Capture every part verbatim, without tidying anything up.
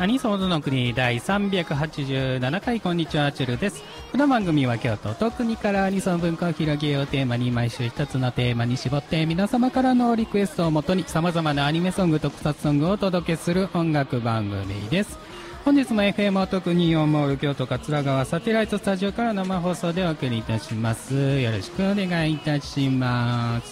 アニソンズの国第さんびゃくはちじゅうななかい、こんにちは、チュルです。この番組は京都と国からアニソン文化を広げようテーマに、毎週一つのテーマに絞って皆様からのリクエストをもとに様々なアニメソング、特撮ソングをお届けする音楽番組です。本日も エフエム 特によんモール京都桂川サテライトスタジオから生放送でお送りいたします。よろしくお願いいたします。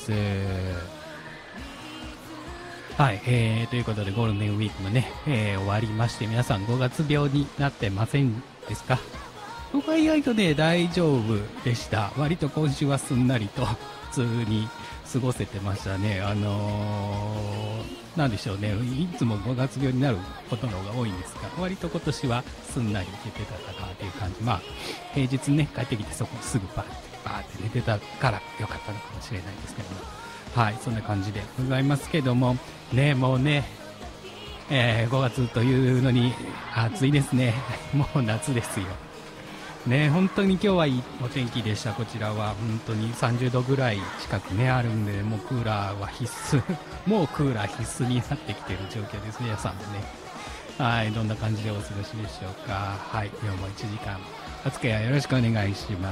はい、えー、ということでゴールデンウィークもね、えー、終わりまして、皆さんごがつ病になってませんですか？僕は意外とね、大丈夫でした。割と今週はすんなりと普通に過ごせてましたね。あのー、なんでしょうね、いつもごがつ病になることの方が多いんですが、割と今年はすんなりいけてたかなという感じ。まあ、平日ね、帰ってきてそこすぐバーってバーって寝てたからよかったのかもしれないですけども。はい、そんな感じでございますけども、ね、もうね、えー、ごがつというのに暑いですね。もう夏ですよ。ね、本当に今日はいいお天気でした。こちらは本当にさんじゅうどぐらい近くね、あるんで、もうクーラーは必須。もうクーラー必須になってきている状況です。皆さんもね。はい、どんな感じでお過ごしでしょうか。はい、今日もいちじかんお付き合いよろしくお願いします。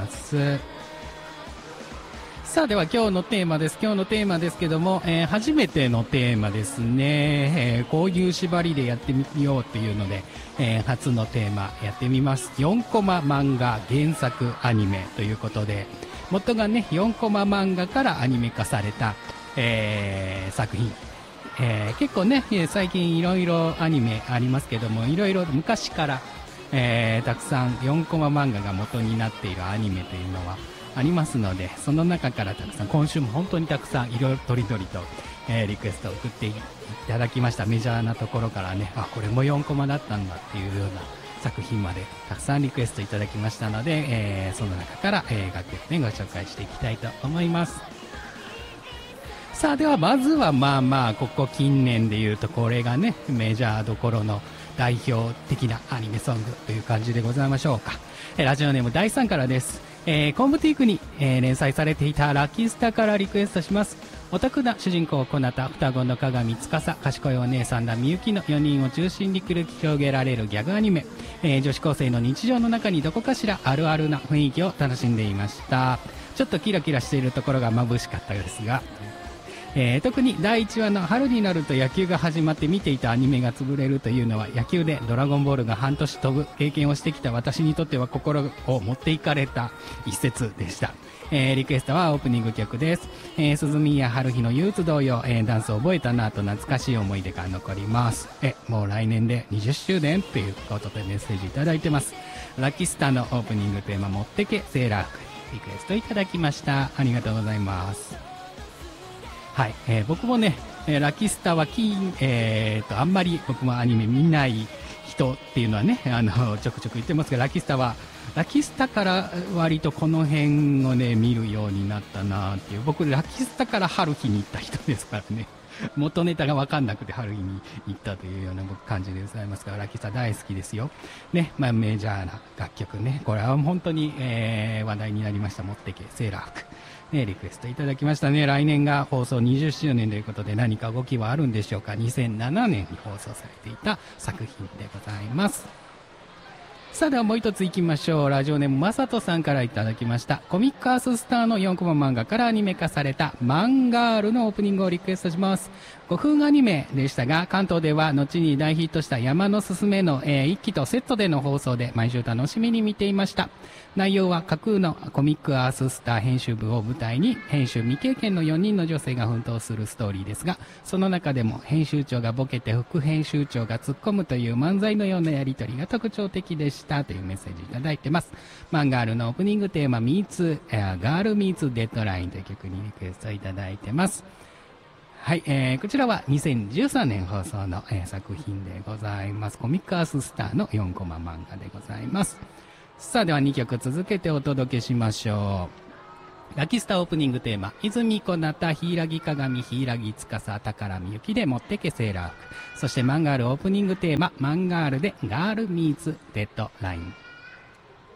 さあ、では今日のテーマです。今日のテーマですけども、えー、初めてのテーマですね。えー、こういう縛りでやってみようっていうので、えー、初のテーマやってみます。よんコマ漫画原作アニメということで、元がね、よんコマ漫画からアニメ化された、えー、作品。えー、結構ね、最近いろいろアニメありますけども、いろいろ昔から、えー、たくさんよんコマ漫画が元になっているアニメというのは、ありますので、その中からたくさん、今週も本当にたくさんいろいろとりどりと、えー、リクエストを送っていただきました。メジャーなところからね、あ、これもよんコマだったんだっていうような作品までたくさんリクエストいただきましたので、えー、その中から、えー、楽曲ね、ご紹介していきたいと思います。さあ、ではまずはまあまあ、ここ近年で言うとこれがね、メジャーどころの代表的なアニメソングという感じでございましょうか。えー、ラジオネーム大さんからです。えー、コンブティークに、えー、連載されていたラッキースターからリクエストします。オタクな主人公をこなった双子の鏡司、賢いお姉さんだみゆきのよにんを中心に繰り広げられるギャグアニメ、えー、女子高生の日常の中にどこかしらあるあるな雰囲気を楽しんでいました。ちょっとキラキラしているところが眩しかったですが、えー、特にだいいちわの春になると野球が始まって見ていたアニメが潰れるというのは、野球でドラゴンボールが半年飛ぶ経験をしてきた私にとっては心を持っていかれた一節でした。えー、リクエストはオープニング曲です。えー、鈴宮春日の憂鬱同様、えー、ダンスを覚えたなと懐かしい思い出が残ります。え、もう来年でにじゅっしゅうねんということでメッセージいただいてます。ラッキースターのオープニングテーマ持ってけセーラー服、リクエストいただきました。ありがとうございます。はい、えー、僕もね、えー、ラッキースターはき、えー、とあんまり僕もアニメ見ない人っていうのはね、あのちょくちょく言ってますが、ラッキースターはラッキースターから割とこの辺をね見るようになったなっていう。僕ラッキースターから春日に行った人ですからね。元ネタが分かんなくて春日に行ったというような僕感じでございますから、ラッキースター大好きですよね。まあ、メジャーな楽曲ね、これは本当に、えー、話題になりました。持ってけセーラー服ね、リクエストいただきましたね。来年が放送にじゅっしゅうねんということで、何か動きはあるんでしょうか。にせんななねんに放送されていた作品でございます。さあ、ではもう一ついきましょう。ラジオネームまさとさんからいただきました。コミックアーススターのよんコマ漫画からアニメ化されたマンガールのオープニングをリクエストします。ごふんアニメでしたが、関東では後に大ヒットした山のすすめの、えー、一期とセットでの放送で毎週楽しみに見ていました。内容は架空のコミックアーススター編集部を舞台に、編集未経験のよにんの女性が奮闘するストーリーですが、その中でも編集長がボケて副編集長が突っ込むという漫才のようなやりとりが特徴的でしたというメッセージいただいてます。マンガールのオープニングテーマ Meets、えー、ガール Meets Deadline という曲にリクエストいただいてます。はい、えー、こちらはにせんじゅうさんねん放送の、えー、作品でございます。コミックアーススターのよんコマ漫画でございます。さあ、ではにきょく続けてお届けしましょう。ラッキースターオープニングテーマ、泉子なた、柊鏡、柊司、宝みゆきで持ってけセーラー服。そしてマンガールオープニングテーマ、マンガールでガールミーツデッドライン。